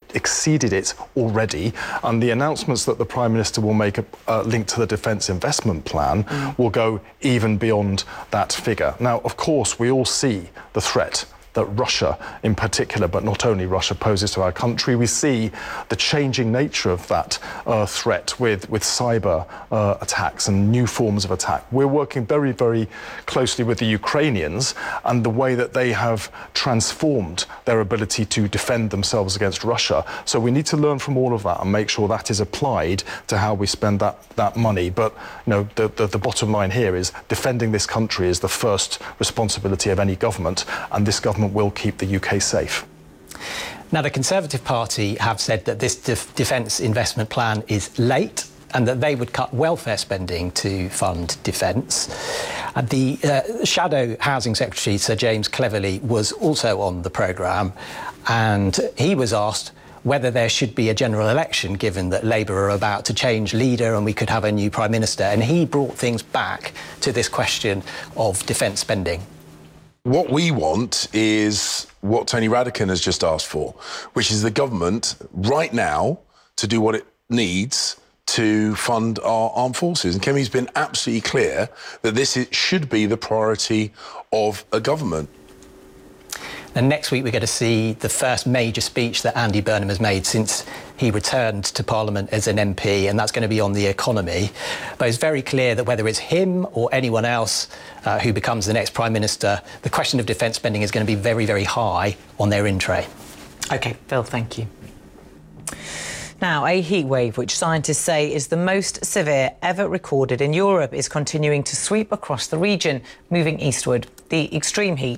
exceeded it already, and the announcements that the Prime Minister will make linked to the Defence Investment Plan will go even beyond that figure. Now, of course, we all see the threat that Russia in particular, but not only Russia, poses to our country. We see the changing nature of that threat with cyber attacks and new forms of attack. We're working very, very closely with the Ukrainians and the way that they have transformed their ability to defend themselves against Russia. So we need to learn from all of that and make sure that is applied to how we spend that money. But the bottom line here is defending this country is the first responsibility of any government, and this government will keep the UK safe. Now, the Conservative Party have said that this defence investment plan is late and that they would cut welfare spending to fund defence. The Shadow Housing Secretary, Sir James Cleverly, was also on the programme, and he was asked whether there should be a general election, given that Labour are about to change leader and we could have a new Prime Minister. And he brought things back to this question of defence spending. What we want is what Tony Radakin has just asked for, which is the government right now to do what it needs to fund our armed forces. And Kemi's been absolutely clear that this should be the priority of a government. And next week we're going to see the first major speech that Andy Burnham has made since he returned to Parliament as an MP, and that's going to be on the economy. But it's very clear that whether it's him or anyone else who becomes the next Prime Minister, the question of defence spending is going to be very, very high on their in-tray. OK, Phil, thank you. Now, a heat wave, which scientists say is the most severe ever recorded in Europe, is continuing to sweep across the region, moving eastward. The extreme heat